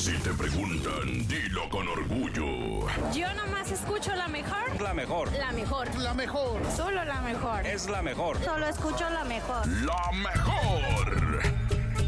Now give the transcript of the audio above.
Si te preguntan, dilo con orgullo. Yo nomás escucho la mejor. La mejor. La mejor. La mejor. Solo la mejor. Es la mejor. Solo escucho la mejor. La mejor.